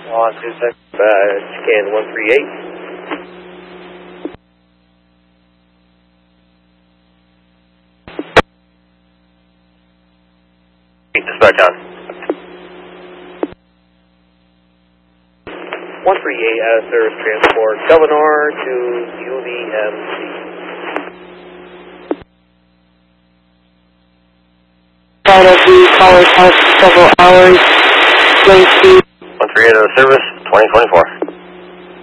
On 26, scan 138. Dispatch on. 138 out of service transport, Governor to UVMC. Final view, callers have several hours, lane speed. 138 out of service, 2024.